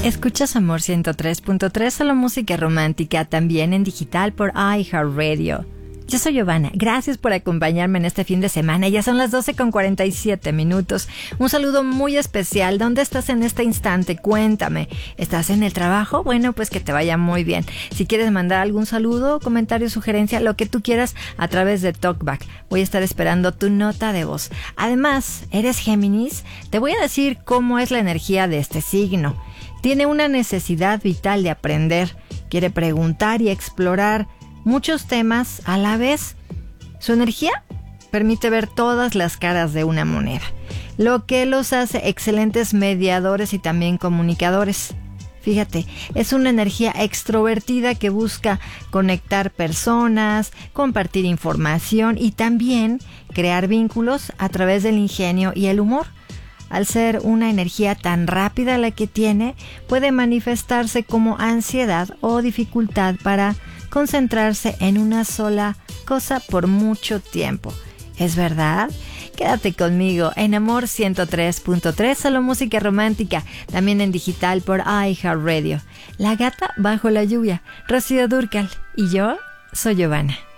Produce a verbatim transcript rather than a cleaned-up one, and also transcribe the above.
Escuchas Amor ciento tres punto tres, solo música romántica, también en digital por iHeartRadio. Yo soy Giovanna, gracias por acompañarme en este fin de semana. Ya son las doce con cuarenta y siete minutos. Un saludo muy especial. ¿Dónde estás en este instante? Cuéntame. ¿Estás en el trabajo? Bueno, pues que te vaya muy bien. Si quieres mandar algún saludo, comentario, sugerencia, lo que tú quieras a través de TalkBack. Voy a estar esperando tu nota de voz. Además, ¿eres Géminis? Te voy a decir cómo es la energía de este signo. Tiene una necesidad vital de aprender. Quiere preguntar y explorar muchos temas a la vez. Su energía permite ver todas las caras de una moneda, lo que los hace excelentes mediadores y también comunicadores. Fíjate, es una energía extrovertida que busca conectar personas, compartir información y también crear vínculos a través del ingenio y el humor. Al ser una energía tan rápida la que tiene, puede manifestarse como ansiedad o dificultad para concentrarse en una sola cosa por mucho tiempo. ¿Es verdad? Quédate conmigo en Amor ciento tres punto tres, solo música romántica, también en digital por iHeartRadio. La gata bajo la lluvia, Rocío Dúrcal, y yo soy Giovanna.